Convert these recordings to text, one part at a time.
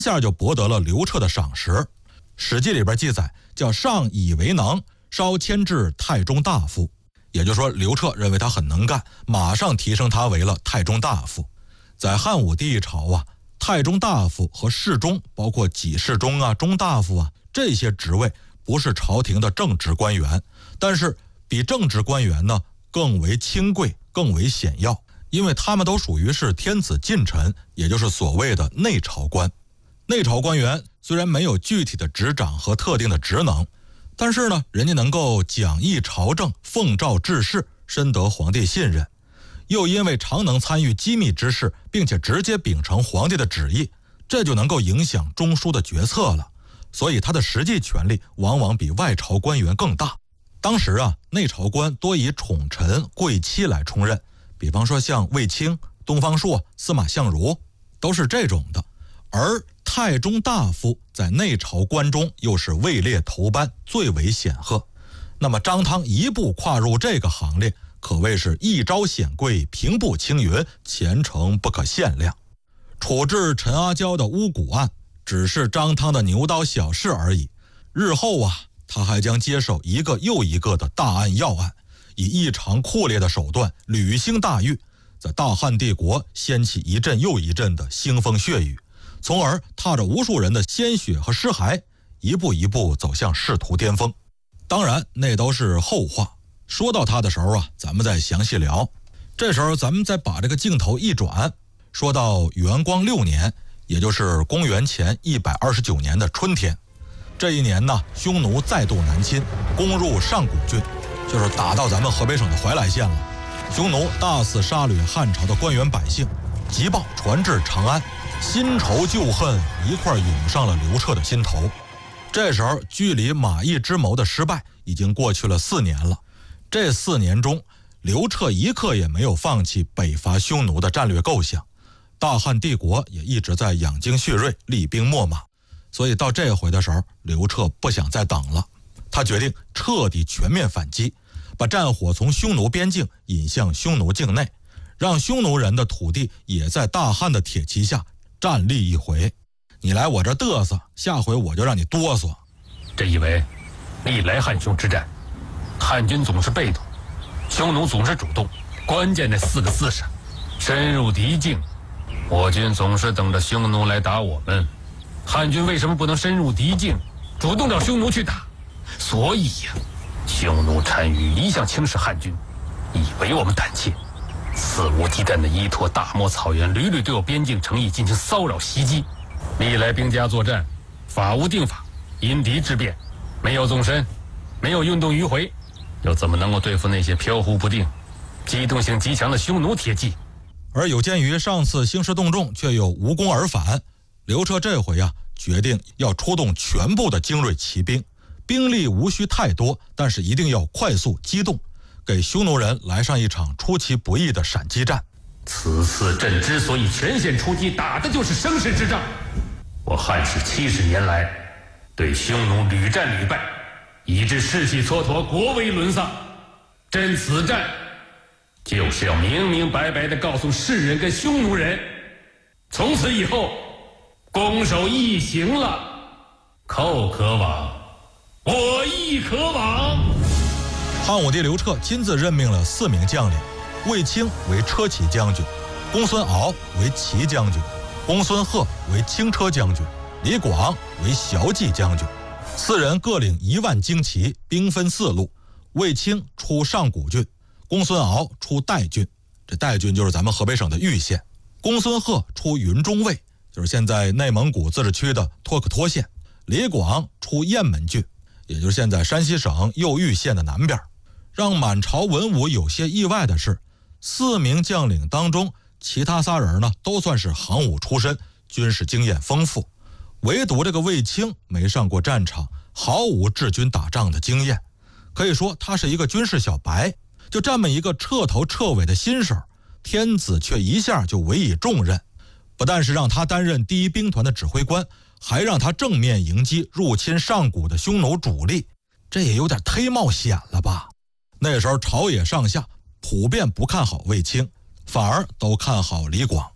下就博得了刘彻的赏识。《史记》里边记载叫上以为能，稍迁至太中大夫，也就是说刘彻认为他很能干，马上提升他为了太中大夫。在汉武帝朝啊，太中大夫和侍中，包括给事中啊、中大夫啊，这些职位不是朝廷的正职官员，但是比正职官员呢更为清贵，更为显要，因为他们都属于是天子近臣，也就是所谓的内朝官。内朝官员虽然没有具体的执掌和特定的职能，但是呢，人家能够讲议朝政，奉诏治事，深得皇帝信任，又因为常能参与机密之事，并且直接秉承皇帝的旨意，这就能够影响中枢的决策了。所以他的实际权力往往比外朝官员更大。当时啊，内朝官多以宠臣、贵戚来充任，比方说像卫青、东方朔、司马相如，都是这种的。而太中大夫在内朝官中又是位列头班，最为显赫。那么张汤一步跨入这个行列，可谓是一朝显贵，平步青云，前程不可限量。处置陈阿胶的巫蛊案只是张汤的牛刀小试而已，日后啊，他还将接手一个又一个的大案要案，以异常酷烈的手段屡兴大狱，在大汉帝国掀起一阵又一阵的腥风血雨，从而踏着无数人的鲜血和尸骸，一步一步走向仕途巅峰。当然那都是后话，说到他的时候啊，咱们再详细聊。这时候咱们再把这个镜头一转，说到元光6年，也就是公元前129年的春天。这一年呢，匈奴再度南侵，攻入上古郡，就是打到咱们河北省的怀来县了。匈奴大肆杀掠汉朝的官员百姓，急报传至长安，新仇旧恨一块涌上了刘彻的心头。这时候距离马邑之谋的失败已经过去了4年了。这4年中，刘彻一刻也没有放弃北伐匈奴的战略构想，大汉帝国也一直在养精蓄锐，厉兵秣马。所以到这回的时候，刘彻不想再等了，他决定彻底全面反击，把战火从匈奴边境引向匈奴境内，让匈奴人的土地也在大汉的铁骑下站立一回。你来我这嘚瑟，下回我就让你哆嗦。 朕以为历来汉匈之战，汉军总是被动，匈奴总是主动，关键的4个字上，深入敌境，我军总是等着匈奴来打我们，汉军为什么不能深入敌境，主动找匈奴去打？所以呀，匈奴单于一向轻视汉军，以为我们胆怯，肆无忌惮地依托大漠草原，屡屡对我边境城邑进行骚扰袭击。历来兵家作战，法无定法，因敌制变，没有纵深，没有运动迂回，又怎么能够对付那些飘忽不定、机动性极强的匈奴铁骑？ 而有鉴于上次兴师动众却又无功而返，刘彻这回啊，决定要出动全部的精锐骑兵，兵力无需太多，但是一定要快速机动，给匈奴人来上一场出其不意的闪击战。 此次朕之所以全线出击，打的就是生死之仗。我汉室70年来对匈奴屡战屡败，以致士气蹉跎，国威沦丧。朕此战就是要明明白白地告诉世人跟匈奴人，从此以后攻守一行了，寇可往，我亦可往。 汉武帝刘彻亲自任命了4名将领，卫青为车骑将军，公孙敖为骑将军，公孙贺为轻车将军，李广为骁骑将军，4人各领1万精骑，兵分4路。卫青出上古郡，公孙敖出代郡，这代郡就是咱们河北省的玉县，公孙贺出云中卫，就是现在内蒙古自治区的托克托县，李广出雁门郡，也就是现在山西省右玉县的南边。让满朝文武有些意外的是，4名将领当中，其他3人呢都算是行武出身，军事经验丰富，唯独这个卫青没上过战场，毫无治军打仗的经验，可以说他是一个军事小白。就这么一个彻头彻尾的新手，天子却一下就委以重任，不但是让他担任第1兵团的指挥官，还让他正面迎击入侵上古的匈奴主力，这也有点忒冒险了吧。那时候朝野上下普遍不看好卫青，反而都看好李广。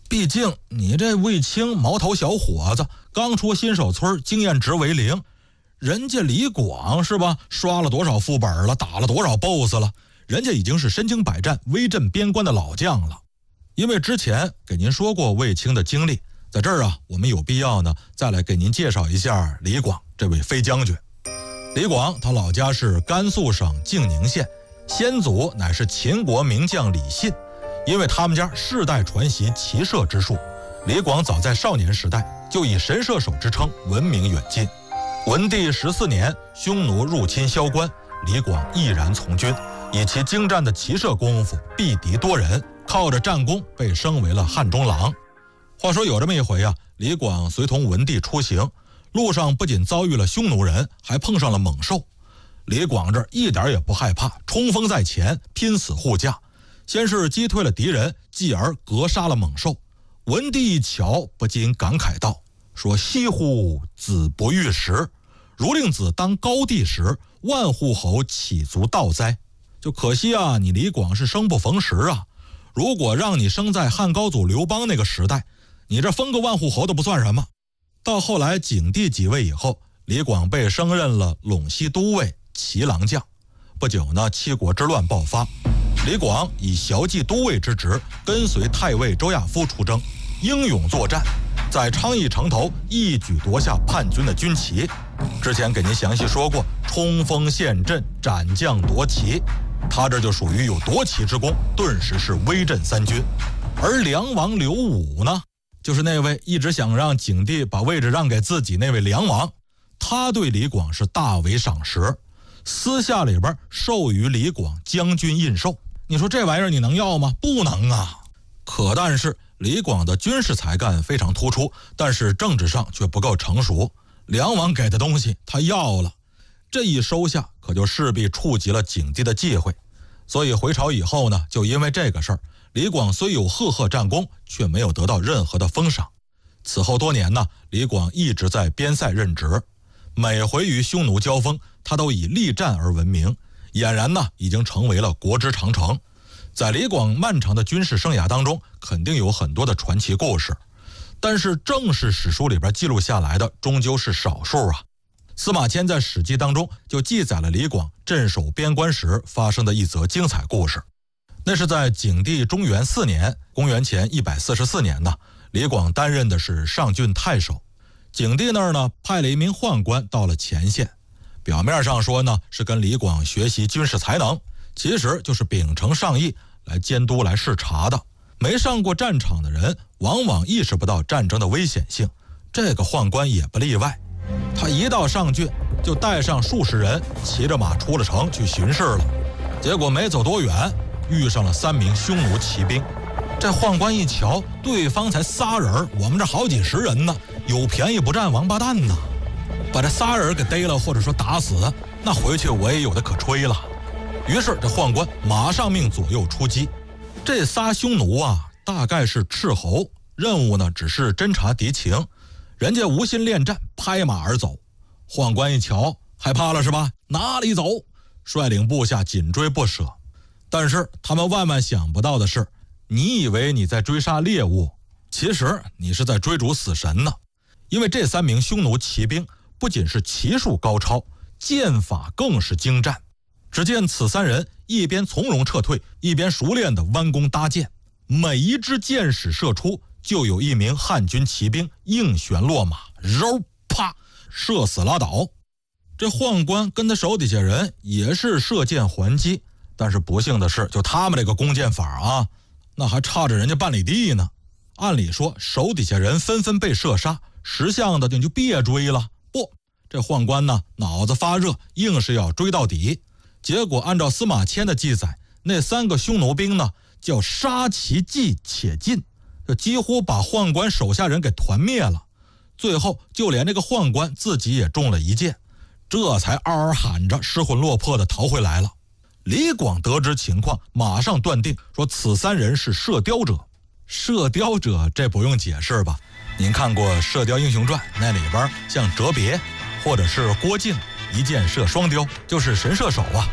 毕竟你这卫青毛头小伙子刚出新手村，经验值为0，人家李广是吧，刷了多少副本了，打了多少 BOSS 了，人家已经是身经百战威震边关的老将了。因为之前给您说过卫青的经历，在这儿啊，我们有必要呢再来给您介绍一下李广这位飞将军。李广他老家是甘肃省靖宁县，先祖乃是秦国名将李信。因为他们家世代传习骑射之术，李广早在少年时代就以神射手之称闻名远近。文帝14年，匈奴入侵萧关，李广毅然从军，以其精湛的骑射功夫避敌多人，靠着战功被升为了汉中郎。话说有这么一回啊，李广随同文帝出行，路上不仅遭遇了匈奴人，还碰上了猛兽。李广这一点也不害怕，冲锋在前，拼死护驾。先是击退了敌人，继而格杀了猛兽。文帝一瞧，不禁感慨道：“说惜乎子不遇时，如令子当高帝时，万户侯岂足道哉？”就可惜啊，你李广是生不逢时啊！如果让你生在汉高祖刘邦那个时代，你这封个万户侯都不算什么。到后来景帝即位以后，李广被升任了陇西都尉、骑郎将。不久呢，七国之乱爆发。李广以骁骑都尉之职，跟随太尉周亚夫出征，英勇作战，在昌邑城头一举夺下叛军的军旗。之前给您详细说过，冲锋陷阵，斩将夺旗，他这就属于有夺旗之功，顿时是威震三军。而梁王刘武呢，就是那位一直想让景帝把位置让给自己那位梁王，他对李广是大为赏识，私下里边授予李广将军印绶。你说这玩意儿你能要吗？不能啊！可但是李广的军事才干非常突出，但是政治上却不够成熟。梁王给的东西他要了，这一收下可就势必触及了景帝的忌讳。所以回朝以后呢，就因为这个事儿，李广虽有赫赫战功，却没有得到任何的封赏。此后多年呢，李广一直在边塞任职，每回与匈奴交锋，他都以力战而闻名，俨然呢已经成为了国之长城。在李广漫长的军事生涯当中，肯定有很多的传奇故事，但是正史史书里边记录下来的终究是少数啊。司马迁在《史记》当中就记载了李广镇守边关时发生的一则精彩故事。那是在景帝中元4年，公元前144年呢，李广担任的是上郡太守。景帝那儿呢派了一名宦官到了前线，表面上说呢是跟李广学习军事才能，其实就是秉承上意来监督来视察的。没上过战场的人往往意识不到战争的危险性，这个宦官也不例外。他一到上郡就带上数十人，骑着马出了城去巡视了。结果没走多远，遇上了3名匈奴骑兵。这宦官一瞧，对方才仨人，我们这好几十人呢，有便宜不占王八蛋呢。把这仨人给逮了，或者说打死，那回去我也有的可吹了。于是这宦官马上命左右出击。这仨匈奴啊，大概是斥候，任务呢只是侦察敌情，人家无心恋战，拍马而走。宦官一瞧，害怕了是吧？哪里走？率领部下紧追不舍。但是他们万万想不到的是，你以为你在追杀猎物，其实你是在追逐死神呢。因为这3名匈奴骑兵不仅是骑术高超，剑法更是精湛。只见此3人一边从容撤退，一边熟练地弯弓搭箭，每一支箭矢射出，就有一名汉军骑兵应旋落马，揉啪射死拉倒。这宦官跟他手底下人也是射箭还击，但是不幸的是，就他们这个弓箭法啊，那还差着人家半里地呢。按理说手底下人纷纷被射杀，识相的你就别追了。不，这宦官呢脑子发热，硬是要追到底。结果按照司马迁的记载，那3个匈奴兵呢叫杀其计且尽，就几乎把宦官手下人给团灭了。最后就连这个宦官自己也中了一箭，这才嗷嗷喊着失魂落魄的逃回来了。李广得知情况，马上断定说此3人是射雕者。射雕者这不用解释吧？您看过《射雕英雄传》，那里边像哲别或者是郭靖一箭射双雕，就是神射手啊。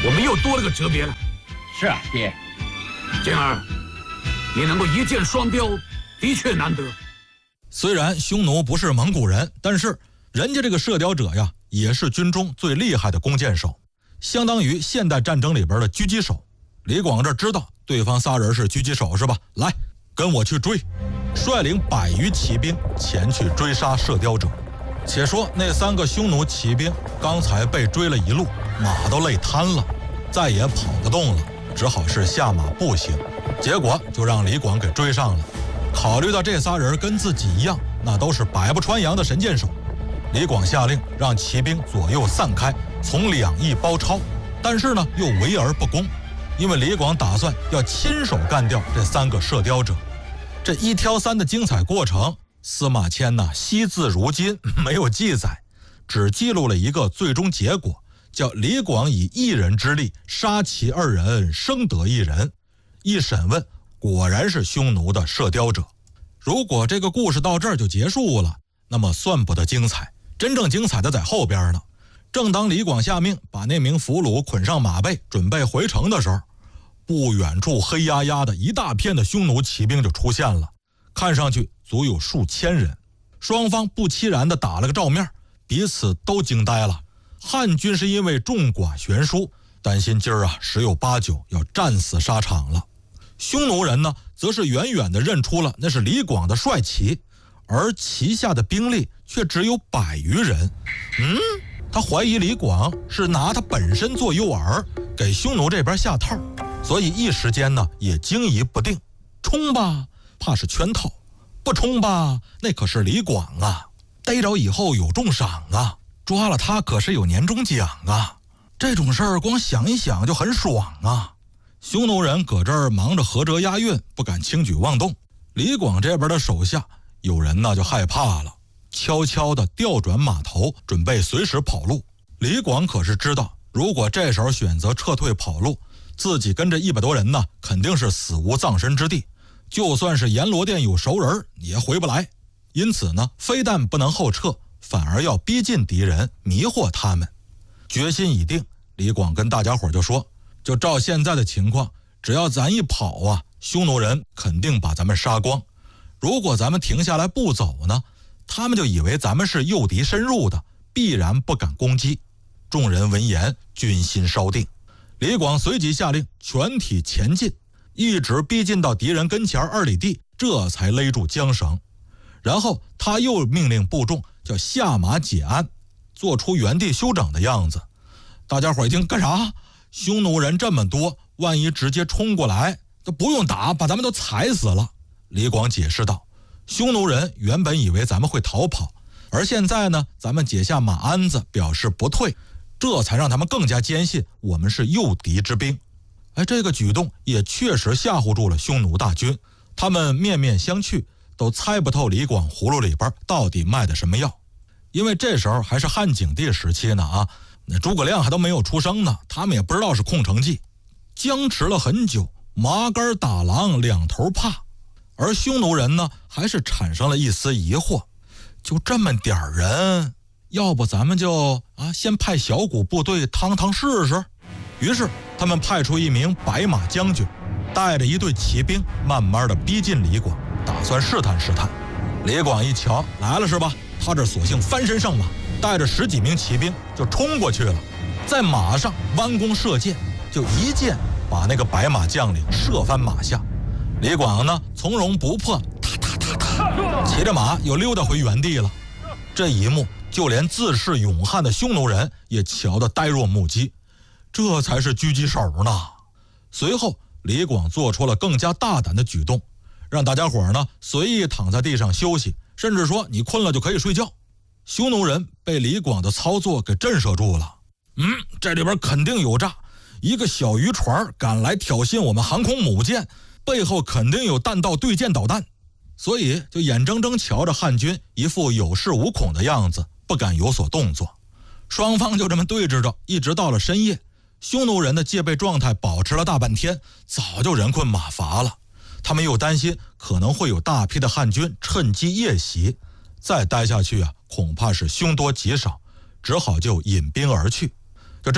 我们又多了个哲别了。 是啊，爹。 健儿，你能够一箭双雕，的确难得。 虽然匈奴不是蒙古人，但是人家这个射雕者呀，也是军中最厉害的弓箭手，相当于现代战争里边的狙击手。李广这知道对方仨人是狙击手是吧？来，跟我去追，率领100余骑兵前去追杀射雕者。且说那3个匈奴骑兵刚才被追了一路，马都累瘫了，再也跑不动了，只好是下马步行。结果就让李广给追上了。考虑到这仨人跟自己一样，那都是百步穿杨的神箭手，李广下令让骑兵左右散开，从2翼包抄，但是呢又围而不攻，因为李广打算要亲手干掉这3个射雕者。这1挑3的精彩过程，司马迁呢惜字如金，没有记载，只记录了一个最终结果，叫李广以1人之力杀其2人，生得1人。一审问，果然是匈奴的射雕者。如果这个故事到这儿就结束了，那么算不得精彩，真正精彩的在后边呢。正当李广下命把那名俘虏捆上马背准备回城的时候，不远处黑压压的一大片的匈奴骑兵就出现了，看上去足有数千人。双方不期然地打了个照面，彼此都惊呆了。汉军是因为众寡悬殊，担心今儿十有8九要战死沙场了。匈奴人呢，则是远远地认出了那是李广的帅旗，而旗下的兵力却只有100余人。他怀疑李广是拿他本身做诱饵，给匈奴这边下套，所以一时间呢也惊疑不定。冲吧，怕是圈套；不冲吧，那可是李广啊，逮着以后有重赏啊，抓了他可是有年终奖啊。这种事儿光想一想就很爽啊。匈奴人搁这儿忙着合辙押韵，不敢轻举妄动。李广这边的手下有人呢就害怕了，悄悄地调转马头，准备随时跑路。李广可是知道，如果这时候选择撤退跑路，自己跟这100多人呢肯定是死无葬身之地，就算是阎罗殿有熟人也回不来。因此呢，非但不能后撤，反而要逼近敌人，迷惑他们。决心已定，李广跟大家伙就说，就照现在的情况，只要咱一跑啊，匈奴人肯定把咱们杀光。如果咱们停下来不走呢，他们就以为咱们是诱敌深入的，必然不敢攻击。众人闻言，军心稍定。李广随即下令全体前进，一直逼近到敌人跟前2里地，这才勒住缰绳。然后他又命令部众叫下马解鞍，做出原地休整的样子。大家伙一听，干啥？匈奴人这么多，万一直接冲过来，都不用打，把咱们都踩死了。李广解释道，匈奴人原本以为咱们会逃跑，而现在呢，咱们解下马鞍子表示不退，这才让他们更加坚信我们是诱敌之兵。这个举动也确实吓唬住了匈奴大军，他们面面相觑，都猜不透李广葫芦里边到底卖的什么药。因为这时候还是汉景帝时期呢那诸葛亮还都没有出生呢，他们也不知道是空城计，僵持了很久，麻杆打狼两头怕。而匈奴人呢，还是产生了一丝疑惑，就这么点人，要不咱们就先派小股部队趟趟试试。于是他们派出一名白马将军，带着一队骑兵，慢慢的逼近李广，打算试探试探。李广一瞧来了是吧，他这索性翻身上马，带着10几名骑兵就冲过去了，在马上弯弓射箭，就一箭把那个白马将领射翻马下。李广呢从容不迫，骑着马又溜达回原地了。这一幕就连自恃勇悍的匈奴人也瞧得呆若木鸡，这才是狙击手呢。随后李广做出了更加大胆的举动，让大家伙呢随意躺在地上休息，甚至说你困了就可以睡觉。匈奴人被李广的操作给震慑住了，这里边肯定有诈，一个小渔船赶来挑衅我们航空母舰，背后肯定有弹道对舰导弹，所以就眼睁睁瞧着汉军一副有恃无恐的样子，不敢有所动作。双方就这么对峙着，一直到了深夜。匈奴人的戒备状态保持了大半天，早就人困马乏了。他们又担心可能会有大批的汉军趁机夜袭，再待下去恐怕是凶多吉少，只好就引兵而去。就这么着，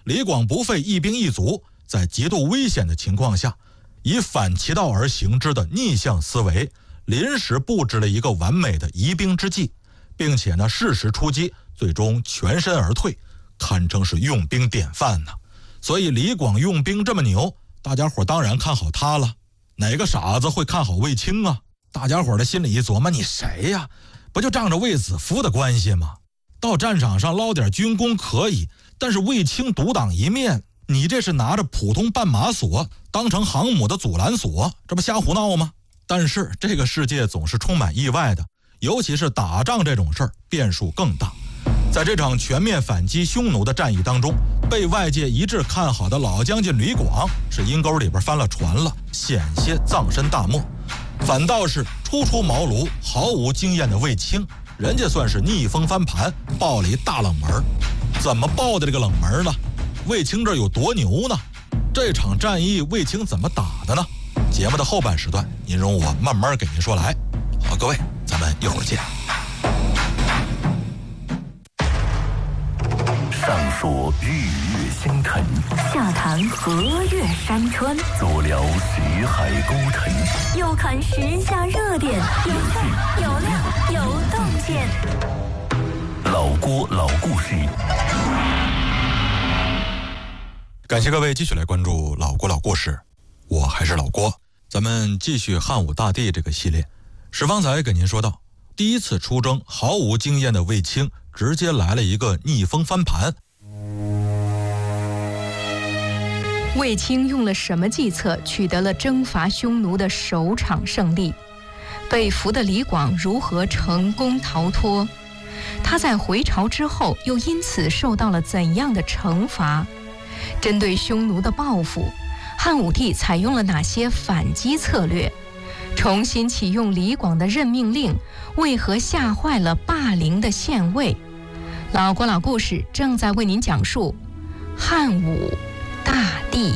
李广不费一兵一卒，在极度危险的情况下，以反其道而行之的逆向思维，临时布置了一个完美的疑兵之计，并且呢适时出击，最终全身而退，堪称是用兵典范呢。所以李广用兵这么牛，大家伙当然看好他了。哪个傻子会看好卫青啊？大家伙的心里一琢磨，你谁呀？不就仗着卫子夫的关系吗？到战场上捞点军功可以，但是卫青独当一面，你这是拿着普通绊马索当成航母的阻拦索，这不瞎胡闹吗？但是这个世界总是充满意外的，尤其是打仗这种事儿，变数更大。在这场全面反击匈奴的战役当中，被外界一致看好的老将军李广是阴沟里边翻了船了，险些葬身大漠。反倒是初出茅庐毫无经验的卫青，人家算是逆风翻盘，爆了一大冷门。怎么爆的这个冷门呢？卫青这有多牛呢？这场战役卫青怎么打的呢？节目的后半时段，您容我慢慢给您说来。好，各位，咱们一会儿见。 上说日月星辰， 下谈河岳山川， 左聊徐海沟沉， 右看时下热点，有趣有料有洞见。 老郭老故事。 感谢各位继续来关注老郭老故事，我还是老郭。咱们继续汉武大帝这个系列。史方才给您说到，第一次出征毫无经验的卫青直接来了一个逆风翻盘。 卫青用了什么计策取得了征伐匈奴的首场胜利？被俘的李广如何成功逃脱？他在回朝之后又因此受到了怎样的惩罚？针对匈奴的报复，汉武帝采用了哪些反击策略？重新启用李广的任命令，为何吓坏了霸陵的县尉？老郭老故事正在为您讲述汉武大帝。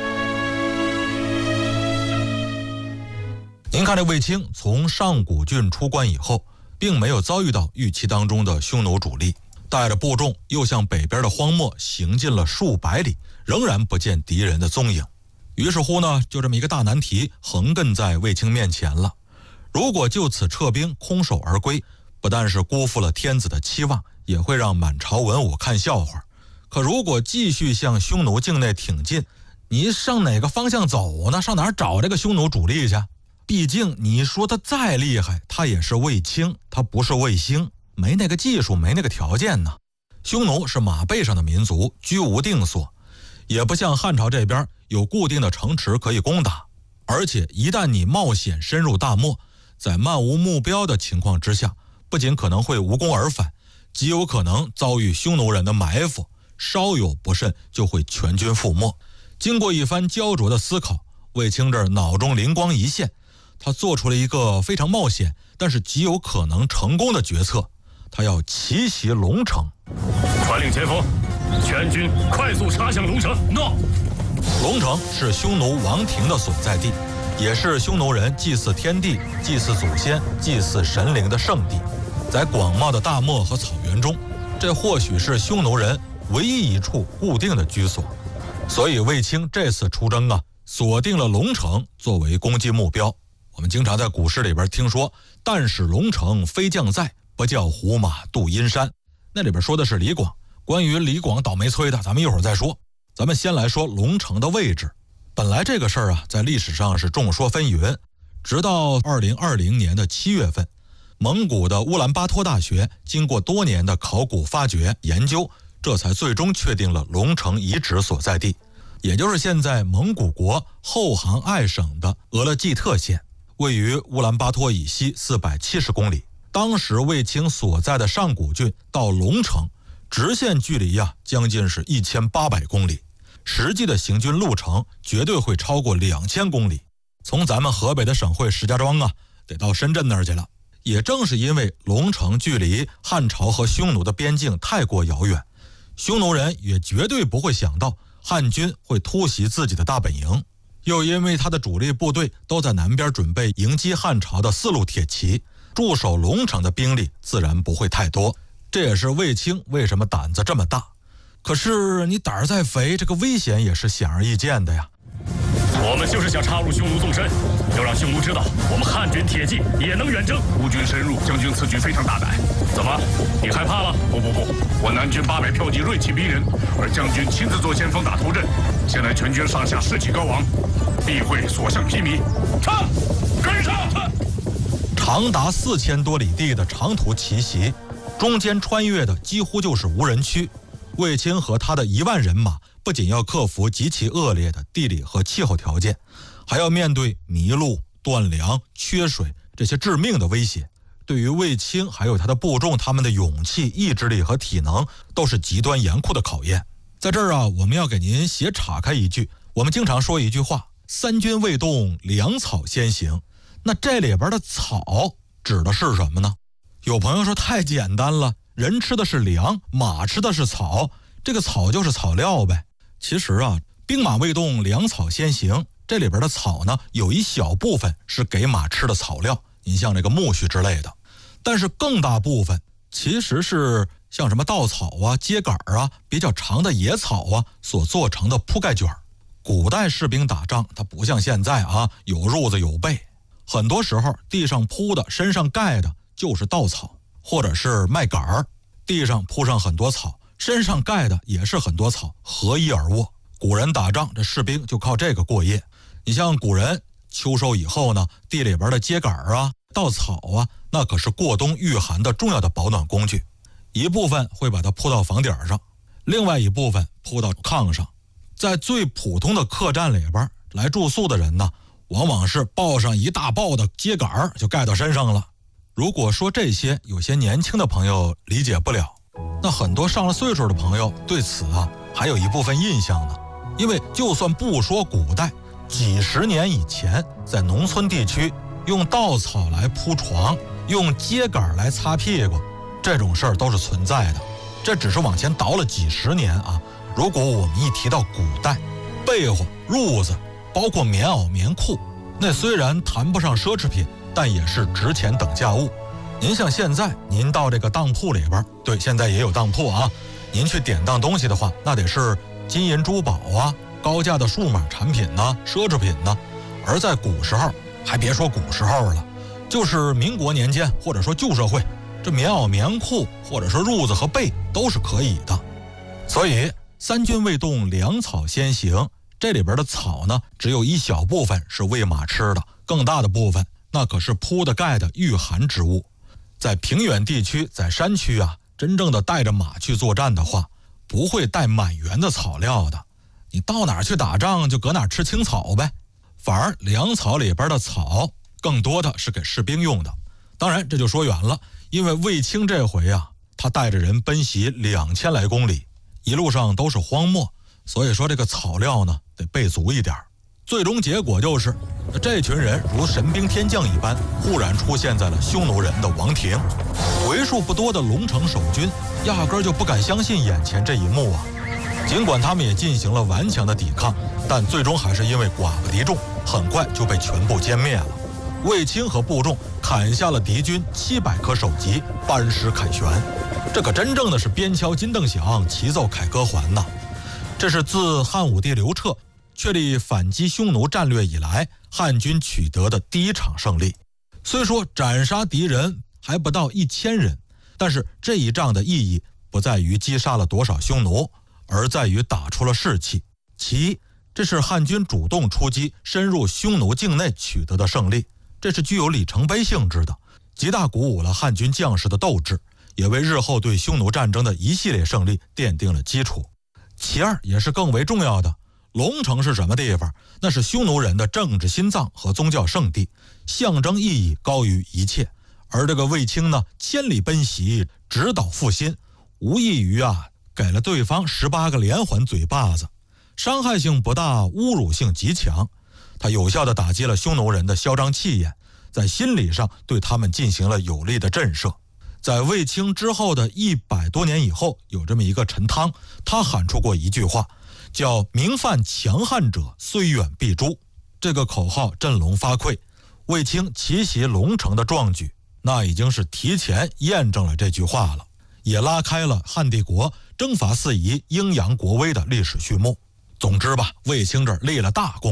您看这卫青从上古郡出关以后，并没有遭遇到预期当中的匈奴主力，带着部众又向北边的荒漠行进了数百里，仍然不见敌人的踪影。于是乎呢，就这么一个大难题横亘在卫青面前了。如果就此撤兵空手而归，不但是辜负了天子的期望，也会让满朝文武看笑话。可如果继续向匈奴境内挺进，你上哪个方向走呢？上哪儿找这个匈奴主力去？毕竟你说他再厉害，他也是卫青，他不是卫星，没那个技术，没那个条件呢。匈奴是马背上的民族，居无定所，也不像汉朝这边有固定的城池可以攻打。而且一旦你冒险深入大漠，在漫无目标的情况之下，不仅可能会无功而返，极有可能遭遇匈奴人的埋伏，稍有不慎就会全军覆没。经过一番焦灼的思考，卫青这脑中灵光一现，他做出了一个非常冒险但是极有可能成功的决策，他要奇袭龙城。 传令前锋，全军快速杀向龙城。诺。 龙城是匈奴王庭的所在地，也是匈奴人祭祀天地、祭祀祖先、祭祀神灵的圣地。在广袤的大漠和草原中，这或许是匈奴人唯一一处固定的居所。所以卫青这次出征锁定了龙城作为攻击目标。我们经常在古诗里边听说，但使龙城飞将在，不教胡马度阴山。那里边说的是李广。关于李广倒霉催的，咱们一会儿再说。咱们先来说龙城的位置。本来这个事儿在历史上是众说纷纭，直到2020年的7月份，蒙古的乌兰巴托大学经过多年的考古发掘研究，这才最终确定了龙城遗址所在地，也就是现在蒙古国后杭爱省的额勒济特县，位于乌兰巴托以西470公里。当时卫青所在的上古郡到龙城直线距离将近是1800公里，实际的行军路程绝对会超过2000公里。从咱们河北的省会石家庄得到深圳那儿去了。也正是因为龙城距离汉朝和匈奴的边境太过遥远，匈奴人也绝对不会想到汉军会突袭自己的大本营。又因为他的主力部队都在南边准备迎击汉朝的4路铁骑，驻守龙城的兵力自然不会太多。这也是卫青为什么胆子这么大。 可是你胆儿再肥，这个危险也是显而易见的呀。 我们就是想插入匈奴纵深，要让匈奴知道我们汉军铁骑也能远征。 吴军深入，将军此举非常大胆。 怎么，你害怕了？ 不，我南军800骠骑锐气逼人，而将军亲自做先锋打头阵。现在全军上下士气高昂，必会所向披靡。唱，跟上！ 长达4000多里地的长途奇袭，中间穿越的几乎就是无人区。卫青和他的1万人马不仅要克服极其恶劣的地理和气候条件，还要面对迷路、断粮、缺水这些致命的威胁。对于卫青还有他的部众，他们的勇气、意志力和体能都是极端严酷的考验。在这儿啊，我们要给您斜岔开一句，我们经常说一句话：三军未动，粮草先行。那这里边的草指的是什么呢？有朋友说太简单了，人吃的是粮，马吃的是草，这个草就是草料呗。其实啊，兵马未动，粮草先行，这里边的草呢，有一小部分是给马吃的草料，你像这个苜蓿之类的，但是更大部分其实是像什么稻草啊、秸秆啊、比较长的野草啊所做成的铺盖卷。古代士兵打仗，它不像现在啊，有褥子有被，很多时候地上铺的、身上盖的就是稻草，或者是麦秆儿，地上铺上很多草，身上盖的也是很多草，合一而卧。古人打仗，这士兵就靠这个过夜。你像古人秋收以后呢，地里边的秸秆啊、稻草啊，那可是过冬御寒的重要的保暖工具。一部分会把它铺到房顶上，另外一部分铺到炕上。在最普通的客栈里边来住宿的人呢，往往是抱上一大抱的秸秆就盖到身上了。如果说这些有些年轻的朋友理解不了，那很多上了岁数的朋友对此啊还有一部分印象呢。因为就算不说古代，几十年以前，在农村地区用稻草来铺床，用秸秆来擦屁股，这种事儿都是存在的。这只是往前倒了几十年啊。如果我们一提到古代，被窝、褥子，包括棉袄、棉裤，那虽然谈不上奢侈品，但也是值钱等价物。您像现在，您到这个当铺里边，对，现在也有当铺啊，您去典当东西的话，那得是金银珠宝啊，高价的数码产品呢，奢侈品呢。而在古时候，还别说古时候了，就是民国年间或者说旧社会，这棉袄、棉裤或者说褥子和被都是可以的。所以三军未动，粮草先行，这里边的草呢，只有一小部分是喂马吃的，更大的部分那可是铺的盖的御寒之物。在平原地区，在山区啊，真正的带着马去作战的话，不会带满园的草料的。你到哪儿去打仗，就搁哪儿吃青草呗。反而粮草里边的草更多的是给士兵用的。当然这就说远了，因为卫青这回啊，他带着人奔袭2000来公里，一路上都是荒漠，所以说这个草料呢得备足一点。最终结果就是这群人如神兵天将一般，忽然出现在了匈奴人的王庭。为数不多的龙城守军压根就不敢相信眼前这一幕啊。尽管他们也进行了顽强的抵抗，但最终还是因为寡不敌众，很快就被全部歼灭了。卫青和部众砍下了敌军700颗首级，班师凯旋。这可真正的是边敲金凳响，齐奏凯歌还呐！这是自汉武帝刘彻确立反击匈奴战略以来，汉军取得的第一场胜利。虽说斩杀敌人还不到1000人，但是这一仗的意义不在于击杀了多少匈奴，而在于打出了士气。其一，这是汉军主动出击，深入匈奴境内取得的胜利，这是具有里程碑性质的，极大鼓舞了汉军将士的斗志，也为日后对匈奴战争的一系列胜利奠定了基础。其二，也是更为重要的，龙城是什么地方？那是匈奴人的政治心脏和宗教圣地，象征意义高于一切。而这个卫青呢，千里奔袭，直捣阜新，无异于给了对方18个连环嘴巴子，伤害性不大，侮辱性极强。他有效地打击了匈奴人的嚣张气焰，在心理上对他们进行了有力的震慑。在卫青之后的100多年以后，有这么一个陈汤，他喊出过一句话，叫明犯强悍者，虽远必诛。这个口号振聋发聩，卫青奇袭龙城的壮举，那已经是提前验证了这句话了，也拉开了汉帝国征伐四夷、鹰扬国威的历史序幕。总之吧，卫青这儿立了大功。